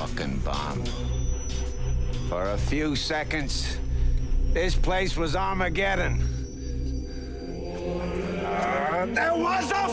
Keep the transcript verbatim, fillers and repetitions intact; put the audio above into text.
fucking bomb. For a few seconds, this place was Armageddon. Uh, there was a